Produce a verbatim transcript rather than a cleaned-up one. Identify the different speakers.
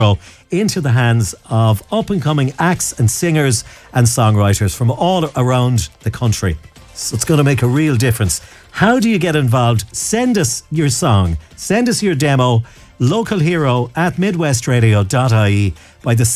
Speaker 1: into the hands of up-and-coming acts and singers and songwriters from all around the country. So it's going to make a real difference. How do you get involved? Send us your song. Send us your demo. Local hero at midwestradio dot I E by the